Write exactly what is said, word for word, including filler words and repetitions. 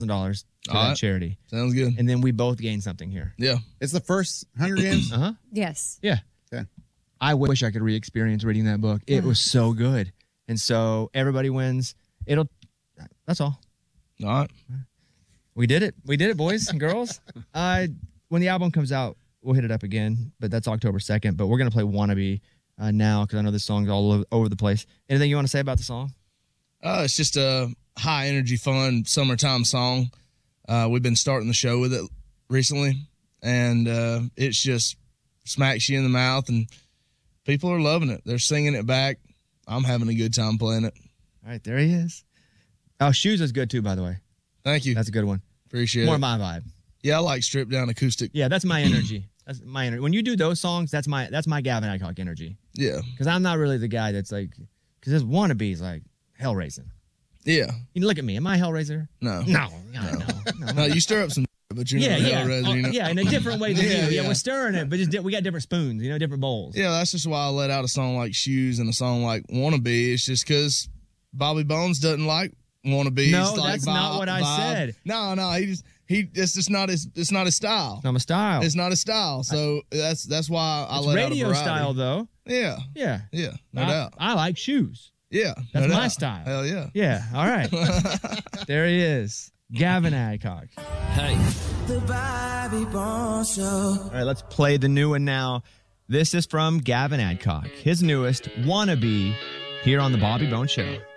dollars to All that right. charity. Sounds good. And then we both gain something here. Yeah. It's the first Hunger Games? Uh-huh. Yes. Yeah. Okay. I wish I could re-experience reading that book. It was so good. And so everybody wins. It'll, that's all. All right. We did it. We did it, boys and girls. Uh, when the album comes out, we'll hit it up again, but that's October second. But we're going to play Wannabe uh, now because I know this song's all over, over the place. Anything you want to say about the song? Uh, it's just a high energy, fun summertime song. Uh, we've been starting the show with it recently, and uh, it's just smacks you in the mouth, and people are loving it. They're singing it back. I'm having a good time playing it. All right, there he is. Oh, Shoes is good too, by the way. Thank you. That's a good one. Appreciate More it. my vibe. Yeah, I like stripped down acoustic. Yeah, that's my energy. That's my energy. When you do those songs, that's my that's my Gavin Adcock energy. Yeah. Because I'm not really the guy that's like, because this Wannabe's like hell raising. Yeah. You look at me. Am I a Hellraiser? No. No. No. no, no. No, you stir up some, but you're Yeah, not yeah. Hellraiser, Oh, you know? yeah, in a different way than Yeah, you. Yeah, yeah. we're stirring it, but just di- we got different spoons, you know, different bowls. Yeah, that's just why I let out a song like Shoes and a song like Wannabe. It's just because Bobby Bones doesn't like Wannabe. No, It's like that's vibe- not what I vibe. said. No, no, he just he. It's just not his. It's not his style. I'm a style. It's not his style. So that's that's why I It's let radio out a variety. style, though. Yeah, Yeah. yeah, no I, doubt. I like Shoes. Yeah, That's no my doubt. style. Hell yeah. Yeah. All right. There he is. Gavin Adcock. Hey. The Bobby Bones Show. All right, let's play the new one now. This is from Gavin Adcock, his newest, Wannabe, here on the Bobby Bones Show.